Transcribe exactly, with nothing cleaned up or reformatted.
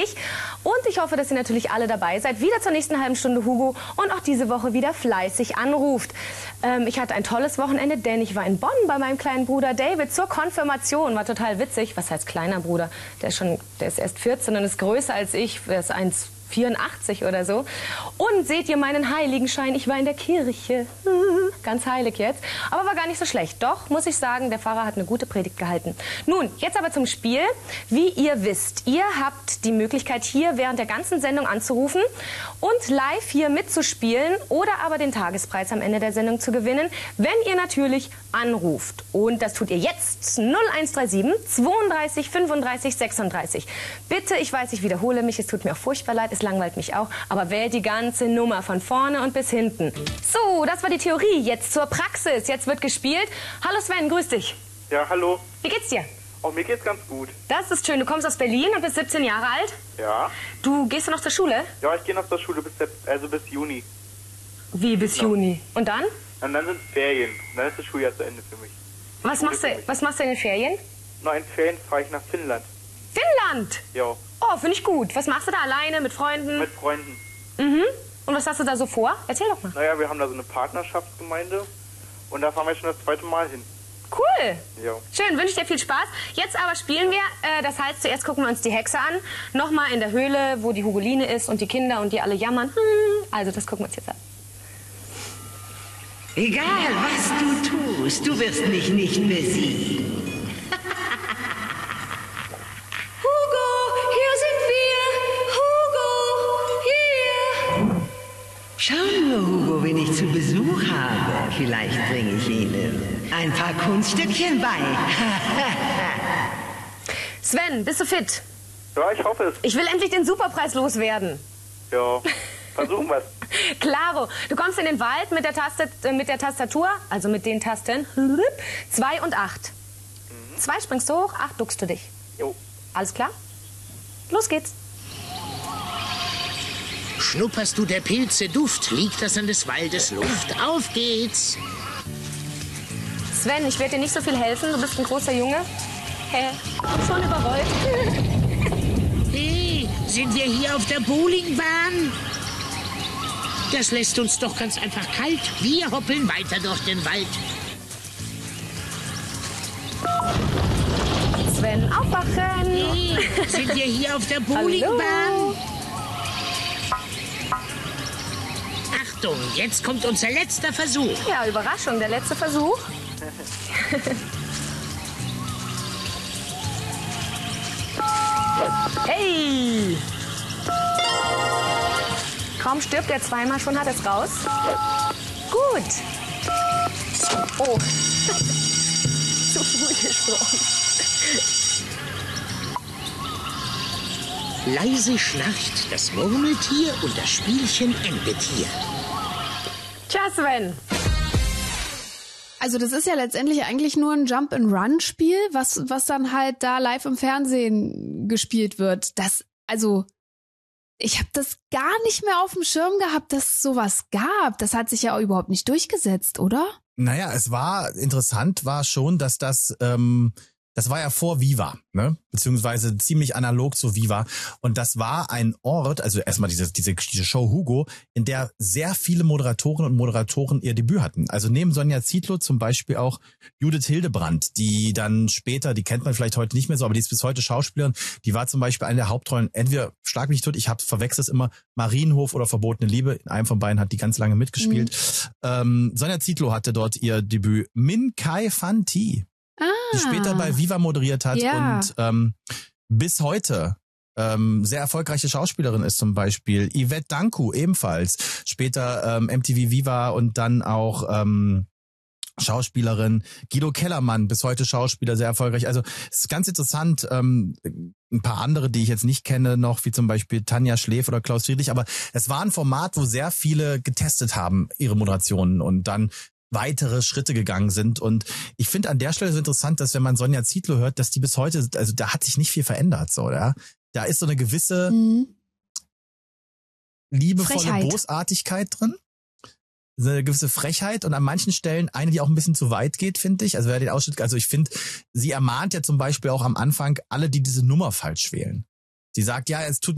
ich. Und ich hoffe, dass ihr natürlich alle dabei seid. Wieder zur nächsten halben Stunde Hugo und auch diese Woche wieder fleißig anruft. Ähm, ich hatte ein tolles Wochenende, denn ich war in Bonn bei meinem kleinen Bruder David zur Konfirmation. War total witzig. Was heißt kleiner Bruder? Der ist, schon, der ist erst vierzehn und ist größer als ich. Der ist eins Komma vierundachtzig oder so. Und seht ihr meinen Heiligenschein? Ich war in der Kirche. Ganz heilig jetzt. Aber war gar nicht so schlecht. Doch, muss ich sagen, der Pfarrer hat eine gute Predigt gehalten. Nun, jetzt aber zum Spiel. Wie ihr wisst, ihr habt die Möglichkeit, hier während der ganzen Sendung anzurufen und live hier mitzuspielen oder aber den Tagespreis am Ende der Sendung zu gewinnen, wenn ihr natürlich anruft. Und das tut ihr jetzt. null eins drei sieben zweiunddreißig fünfunddreißig sechsunddreißig. Bitte, ich weiß, ich wiederhole mich, es tut mir auch furchtbar leid, es langweilt mich auch, aber wählt die ganze Nummer von vorne und bis hinten. So, das war die Theorie. Jetzt zur Praxis. Jetzt wird gespielt. Hallo Sven, grüß dich. Ja, hallo. Wie geht's dir? Oh, mir geht's ganz gut. Das ist schön. Du kommst aus Berlin und bist siebzehn Jahre alt. Ja. Du gehst du noch zur Schule? Ja, ich gehe noch zur Schule bis, also bis Juni. Wie bis Ja. Juni? Und dann? Und dann sind Ferien. Dann ist das Schuljahr zu Ende für mich. Was machst, du, was machst du in den Ferien? Na, in Ferien fahre ich nach Finnland. Finnland? Ja, Oh, finde ich gut. Was machst du da alleine, mit Freunden? mit Freunden. Mhm. Und was hast du da so vor? Erzähl doch mal. Naja, wir haben da so eine Partnerschaftsgemeinde und da fahren wir schon das zweite Mal hin. Cool. Ja. Schön, wünsche ich dir viel Spaß. Jetzt aber spielen wir, äh, das heißt, zuerst gucken wir uns die Hexe an. Nochmal in der Höhle, wo die Hugoline ist und die Kinder und die alle jammern. Hm. Also, das gucken wir uns jetzt an. Egal, was du tust, du wirst mich nicht besiegen. Hugo, hier sind wir. Hugo, hier. Schau nur, Hugo, wen ich zu Besuch habe. Vielleicht bringe ich Ihnen ein paar Kunststückchen bei. Sven, bist du fit? Ja, ich hoffe es. Ich will endlich den Superpreis loswerden. Ja, versuchen wir's. Klaro, du kommst in den Wald mit der, Taste, äh, mit der Tastatur, also mit den Tasten zwei und acht. Mhm. zwei springst du hoch, acht duckst du dich. Jo. Alles klar? Los geht's. Schnupperst du der Pilze Duft, liegt das an des Waldes Luft. Auf geht's! Sven, ich werde dir nicht so viel helfen, du bist ein großer Junge. Hä? Schon überrollt? Hey, sind wir hier auf der Bowlingbahn? Das lässt uns doch ganz einfach kalt. Wir hoppeln weiter durch den Wald. Sven, aufwachen! Hey, sind wir hier auf der Bowlingbahn? Hallo? Achtung, jetzt kommt unser letzter Versuch. Ja, Überraschung, der letzte Versuch. Hey! Kaum stirbt er zweimal, schon hat er es raus. Gut. Oh. Zu früh gesprochen. Leise schnarcht das Murmeltier und das Spielchen endet hier. Tja, Sven. Also das ist ja letztendlich eigentlich nur ein Jump-and-Run-Spiel, was, was dann halt da live im Fernsehen gespielt wird. Das, also, ich habe das gar nicht mehr auf dem Schirm gehabt, dass es sowas gab. Das hat sich ja auch überhaupt nicht durchgesetzt, oder? Naja, es war interessant, war schon, dass das, ähm, das war ja vor Viva, ne? Beziehungsweise ziemlich analog zu Viva. Und das war ein Ort, also erstmal diese, diese, diese Show Hugo, in der sehr viele Moderatorinnen und Moderatoren ihr Debüt hatten. Also neben Sonja Zietlow zum Beispiel auch Judith Hildebrandt, die dann später, die kennt man vielleicht heute nicht mehr so, aber die ist bis heute Schauspielerin. Die war zum Beispiel eine der Hauptrollen, entweder Schlag mich tot, ich hab's verwechselt immer, Marienhof oder Verbotene Liebe. In einem von beiden hat die ganz lange mitgespielt. Mhm. Ähm, Sonja Zietlow hatte dort ihr Debüt. Min Kai Fan Thi. Ah. Die später bei Viva moderiert hat Ja. und ähm, bis heute ähm, sehr erfolgreiche Schauspielerin ist zum Beispiel. Yvette Danku ebenfalls. Später ähm, M T V Viva und dann auch ähm, Schauspielerin. Guido Kellermann, bis heute Schauspieler, sehr erfolgreich. Also es ist ganz interessant. Ähm, ein paar andere, die ich jetzt nicht kenne noch, wie zum Beispiel Tanja Schläf oder Klaus Friedrich. Aber es war ein Format, wo sehr viele getestet haben, ihre Moderationen und dann weitere Schritte gegangen sind. Und ich finde an der Stelle so interessant, dass wenn man Sonja Zietlow hört, dass die bis heute, also da hat sich nicht viel verändert, so, ja. Da ist so eine gewisse Mhm. liebevolle Frechheit. Bosartigkeit drin. So eine gewisse Frechheit und an manchen Stellen eine, die auch ein bisschen zu weit geht, finde ich. Also wer den Ausschnitt, also ich finde, sie ermahnt ja zum Beispiel auch am Anfang alle, die diese Nummer falsch wählen. Sie sagt, ja, es tut